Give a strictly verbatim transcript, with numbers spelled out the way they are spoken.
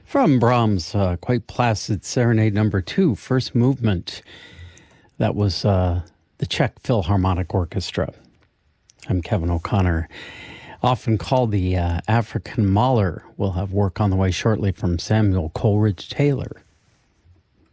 From Brahms' uh, quite placid Serenade Number Two, first movement. That was uh, the Czech Philharmonic Orchestra. I'm Kevin O'Connor, often called the uh, African Mahler. We'll have work on the way shortly from Samuel Coleridge Taylor.